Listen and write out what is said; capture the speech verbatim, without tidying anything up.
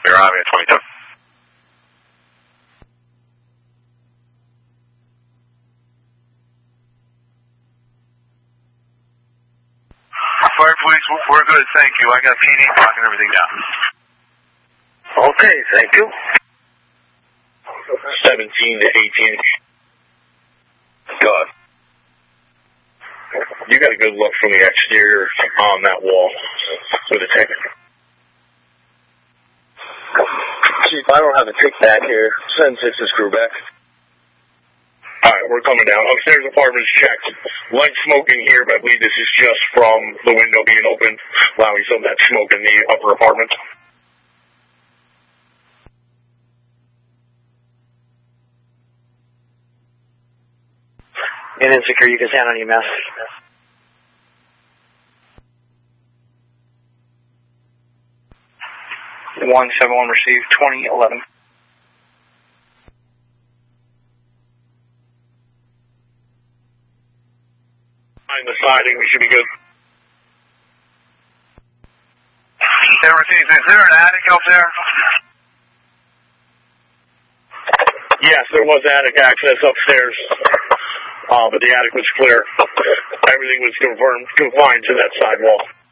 You're arriving at twenty-two. Fire police, we're good, thank you. I got P D talking everything down. Okay, thank you. seventeen to eighteen. Good. You got a good look from the exterior on that wall with the tank. Chief, I don't have a tick back here. Send six is crew back. Alright, we're coming down. Upstairs apartments checked. Light smoking here, but I believe this is just from the window being open, allowing some of that smoke in the upper apartment. And Insecure, you can stand on E M S. one seven one received, twenty eleven. Behind the siding, we should be good. Everything, is there an attic up there? Yes, there was attic access upstairs, uh, but the attic was clear. Everything was confirmed, confined to that sidewall.